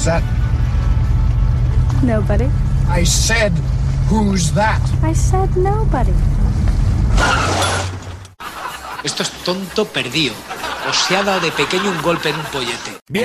Who's that? Nobody. I said, who's that? I said nobody. Esto es tonto perdido. O se ha dado de pequeño un golpe en un pollete.